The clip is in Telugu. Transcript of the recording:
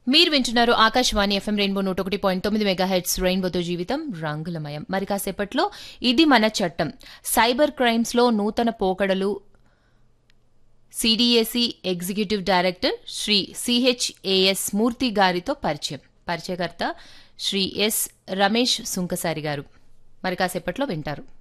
మీరు వింటున్నారు ఆకాశవాణి ఎఫ్ఎం రెయిన్బో 101.9 మెగాహెర్ట్జ్ రెయిన్బోతో జీవితం రంగులమయం. మరి కాసేపట్లో ఇది మన చట్టం, సైబర్ క్రైమ్స్ లో నూతన పోకడలు, సిడిఎసి ఎగ్జిక్యూటివ్ డైరెక్టర్ శ్రీ సిహెచ్ఏఎస్ మూర్తి గారితో పరిచయకర్త శ్రీ ఎస్ రమేష్ సుంకసారి గారు. మరి కాసేపట్లో వింటారు.